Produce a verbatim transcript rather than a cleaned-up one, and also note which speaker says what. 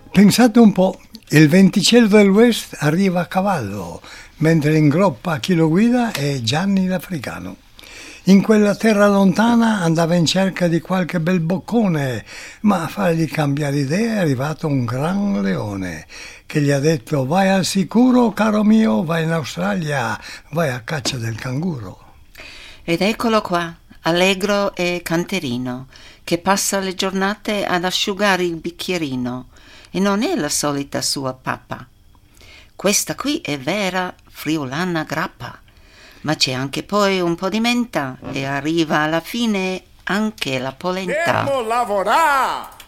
Speaker 1: Pensate un po', il venticello del West arriva a cavallo, mentre in groppa chi lo guida è Gianni l'Africano. In quella terra lontana andava in cerca di qualche bel boccone, ma a fargli cambiare idea è arrivato un gran leone che gli ha detto: vai al sicuro, caro mio, vai in Australia, vai a caccia del canguro.
Speaker 2: Ed eccolo qua, allegro e canterino, che passa le giornate ad asciugare il bicchierino, e non è la solita sua pappa. Questa qui è vera friulana grappa, ma c'è anche poi un po' di menta e arriva alla fine anche la polenta.
Speaker 3: Devo lavorare!